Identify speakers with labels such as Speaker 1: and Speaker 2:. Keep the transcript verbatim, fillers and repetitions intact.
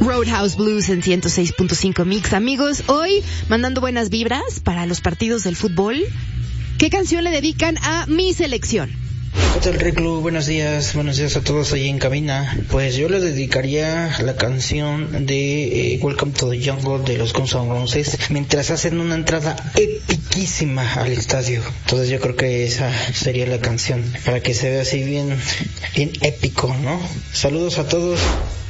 Speaker 1: Roadhouse Blues en ciento seis punto cinco Mix. Amigos, hoy mandando buenas vibras para los partidos del fútbol. ¿Qué canción le dedican a mi selección?
Speaker 2: ¿Qué tal, Reclu? Buenos días, buenos días a todos ahí en cabina. Pues yo le dedicaría la canción de eh, Welcome to the Jungle de los Guns N' Roses mientras hacen una entrada epiquísima al estadio. Entonces yo creo que esa sería la canción para que se vea así bien, bien épico, ¿no? Saludos a todos.